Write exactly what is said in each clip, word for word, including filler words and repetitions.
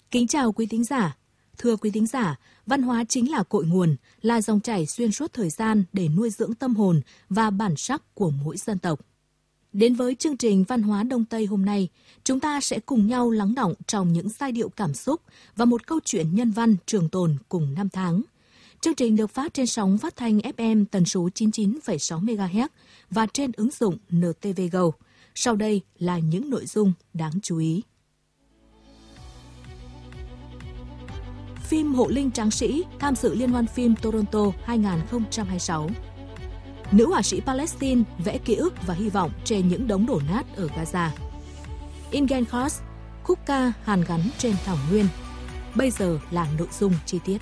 Kính chào quý thính giả. Thưa quý thính giả, văn hóa chính là cội nguồn, là dòng chảy xuyên suốt thời gian để nuôi dưỡng tâm hồn và bản sắc của mỗi dân tộc. Đến với chương trình Văn hóa Đông Tây hôm nay, chúng ta sẽ cùng nhau lắng đọng trong những giai điệu cảm xúc và một câu chuyện nhân văn trường tồn cùng năm tháng. Chương trình được phát trên sóng phát thanh ép em tần số chín mươi chín phẩy sáu mê ga héc và trên ứng dụng en tê vê Go. Sau đây là những nội dung đáng chú ý. Phim Hộ Linh Tráng Sĩ tham dự Liên hoan phim Toronto hai không hai sáu. Nữ họa sĩ Palestine vẽ ký ức và hy vọng trên những đống đổ nát ở Gaza. Ingen Khos, khúc ca hàn gắn trên thảo nguyên. Bây giờ là nội dung chi tiết.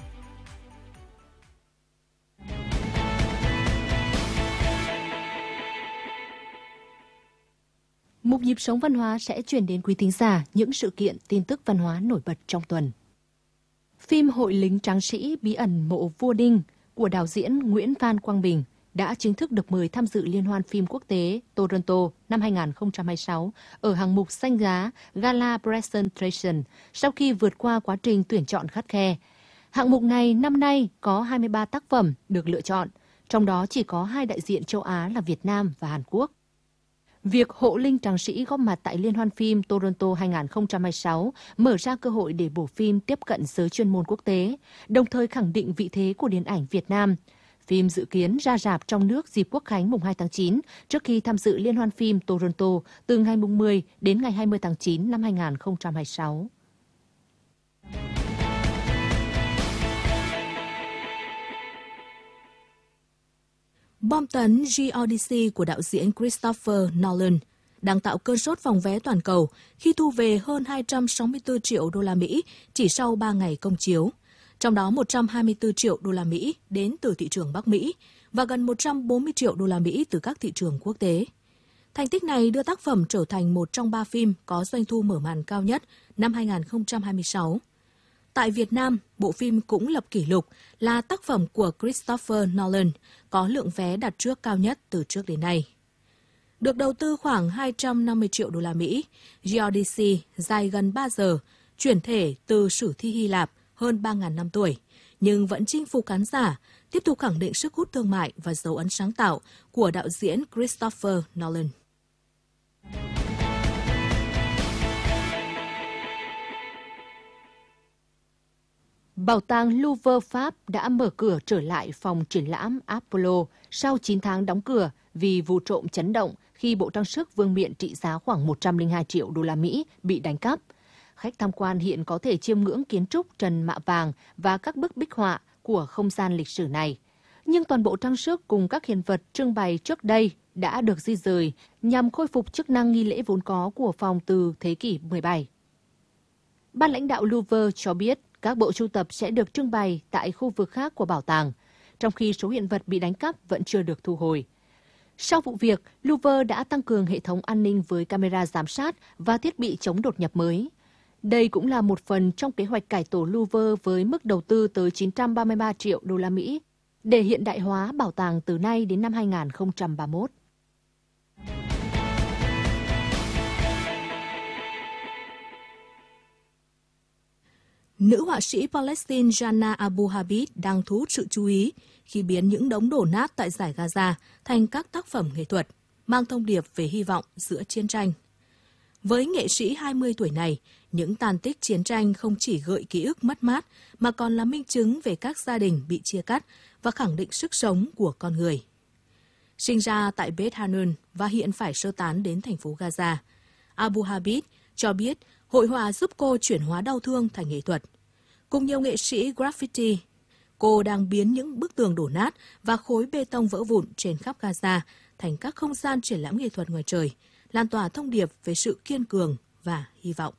Mục nhịp sống văn hóa sẽ chuyển đến quý thính giả những sự kiện tin tức văn hóa nổi bật trong tuần. Phim Hội lính tráng sĩ bí ẩn mộ vua Đinh của đạo diễn Nguyễn Phan Quang Bình đã chính thức được mời tham dự Liên hoan phim quốc tế Toronto năm hai không hai sáu ở hạng mục danh giá Gala Presentation sau khi vượt qua quá trình tuyển chọn khắt khe. Hạng mục này năm nay có hai mươi ba tác phẩm được lựa chọn, trong đó chỉ có hai đại diện châu Á là Việt Nam và Hàn Quốc. Việc Hộ Linh Tráng Sĩ góp mặt tại Liên hoan phim Toronto hai không hai sáu mở ra cơ hội để bộ phim tiếp cận giới chuyên môn quốc tế, đồng thời khẳng định vị thế của điện ảnh Việt Nam. Phim dự kiến ra rạp trong nước dịp Quốc khánh mùng hai tháng chín trước khi tham dự Liên hoan phim Toronto từ ngày mùng mười đến ngày hai mươi tháng chín năm hai không hai sáu. Bom tấn The Odyssey của đạo diễn Christopher Nolan đang tạo cơn sốt phòng vé toàn cầu khi thu về hơn hai trăm sáu mươi tư triệu đô la Mỹ chỉ sau ba ngày công chiếu, trong đó một trăm hai mươi tư triệu đô la Mỹ đến từ thị trường Bắc Mỹ và gần một trăm bốn mươi triệu đô la Mỹ từ các thị trường quốc tế. Thành tích này đưa tác phẩm trở thành một trong ba phim có doanh thu mở màn cao nhất năm hai không hai sáu. Tại Việt Nam, bộ phim cũng lập kỷ lục là tác phẩm của Christopher Nolan, có lượng vé đặt trước cao nhất từ trước đến nay. Được đầu tư khoảng hai trăm năm mươi triệu đô la Mỹ, The Odyssey dài gần ba giờ, chuyển thể từ sử thi Hy Lạp hơn ba nghìn năm tuổi, nhưng vẫn chinh phục khán giả, tiếp tục khẳng định sức hút thương mại và dấu ấn sáng tạo của đạo diễn Christopher Nolan. Bảo tàng Louvre Pháp đã mở cửa trở lại phòng triển lãm Apollo sau chín tháng đóng cửa vì vụ trộm chấn động khi bộ trang sức vương miện trị giá khoảng một trăm lẻ hai triệu đô la Mỹ bị đánh cắp. Khách tham quan hiện có thể chiêm ngưỡng kiến trúc trần mạ vàng và các bức bích họa của không gian lịch sử này. Nhưng toàn bộ trang sức cùng các hiện vật trưng bày trước đây đã được di dời nhằm khôi phục chức năng nghi lễ vốn có của phòng từ thế kỷ mười bảy. Ban lãnh đạo Louvre cho biết các bộ sưu tập sẽ được trưng bày tại khu vực khác của bảo tàng, trong khi số hiện vật bị đánh cắp vẫn chưa được thu hồi. Sau vụ việc, Louvre đã tăng cường hệ thống an ninh với camera giám sát và thiết bị chống đột nhập mới. Đây cũng là một phần trong kế hoạch cải tổ Louvre với mức đầu tư tới chín trăm ba mươi ba triệu đô la Mỹ để hiện đại hóa bảo tàng từ nay đến năm hai không ba mốt. Nữ họa sĩ Palestine Jana Abu Habib đang thu hút sự chú ý khi biến những đống đổ nát tại Dải Gaza thành các tác phẩm nghệ thuật, mang thông điệp về hy vọng giữa chiến tranh. Với nghệ sĩ hai mươi tuổi này, những tàn tích chiến tranh không chỉ gợi ký ức mất mát mà còn là minh chứng về các gia đình bị chia cắt và khẳng định sức sống của con người. Sinh ra tại Beit Hanun và hiện phải sơ tán đến thành phố Gaza, Abu Habib cho biết hội họa giúp cô chuyển hóa đau thương thành nghệ thuật. Cùng nhiều nghệ sĩ graffiti, cô đang biến những bức tường đổ nát và khối bê tông vỡ vụn trên khắp Gaza thành các không gian triển lãm nghệ thuật ngoài trời, lan tỏa thông điệp về sự kiên cường và hy vọng.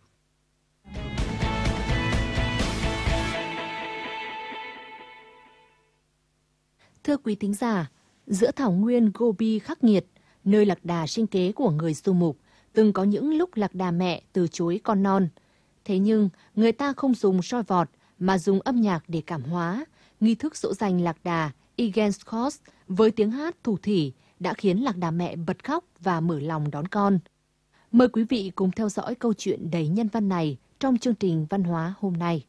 Thưa quý thính giả, giữa thảo nguyên Gobi khắc nghiệt, nơi lạc đà sinh kế của người du mục, từng có những lúc lạc đà mẹ từ chối con non. Thế nhưng, người ta không dùng soi vọt mà dùng âm nhạc để cảm hóa. Nghi thức dỗ dành lạc đà Igenskos với tiếng hát thủ thỉ đã khiến lạc đà mẹ bật khóc và mở lòng đón con. Mời quý vị cùng theo dõi câu chuyện đầy nhân văn này trong chương trình văn hóa hôm nay.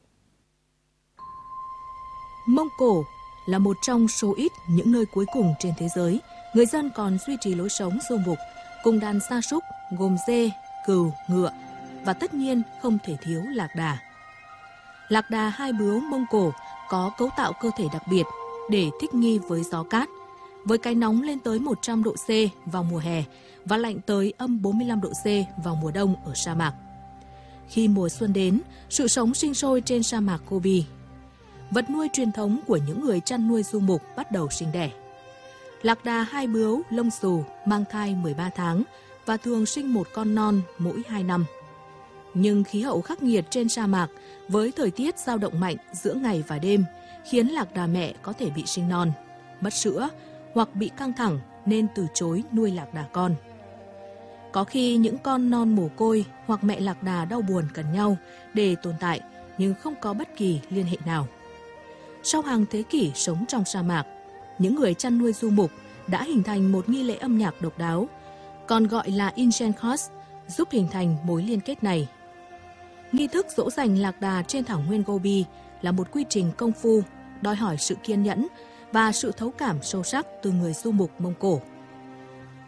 Mông Cổ là một trong số ít những nơi cuối cùng trên thế giới, người dân còn duy trì lối sống du mục, cùng đàn gia súc gồm dê, cừu, ngựa và tất nhiên không thể thiếu lạc đà. Lạc đà hai bướu Mông Cổ có cấu tạo cơ thể đặc biệt để thích nghi với gió cát, với cái nóng lên tới một trăm độ C vào mùa hè và lạnh tới âm bốn mươi lăm độ C vào mùa đông ở sa mạc. Khi mùa xuân đến, sự sống sinh sôi trên sa mạc Gobi. Vật nuôi truyền thống của những người chăn nuôi du mục bắt đầu sinh đẻ. Lạc đà hai bướu lông xù mang thai mười ba tháng và thường sinh một con non mỗi hai năm. Nhưng khí hậu khắc nghiệt trên sa mạc với thời tiết dao động mạnh giữa ngày và đêm khiến lạc đà mẹ có thể bị sinh non, mất sữa hoặc bị căng thẳng nên từ chối nuôi lạc đà con. Có khi những con non mồ côi hoặc mẹ lạc đà đau buồn cần nhau để tồn tại nhưng không có bất kỳ liên hệ nào. Sau hàng thế kỷ sống trong sa mạc, những người chăn nuôi du mục đã hình thành một nghi lễ âm nhạc độc đáo, còn gọi là Inchenkos, giúp hình thành mối liên kết này. Nghi thức dỗ dành lạc đà trên thảo nguyên Gobi là một quy trình công phu, đòi hỏi sự kiên nhẫn và sự thấu cảm sâu sắc từ người du mục Mông Cổ.